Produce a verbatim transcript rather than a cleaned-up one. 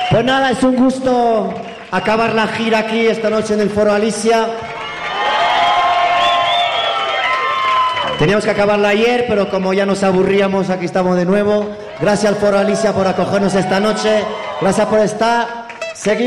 Pues nada, es un gusto acabar la gira aquí esta noche en el Foro Alicia. Teníamos que acabarla ayer, pero como ya nos aburríamos, aquí estamos de nuevo. Gracias al Foro Alicia por acogernos esta noche. Gracias por estar. Seguimos.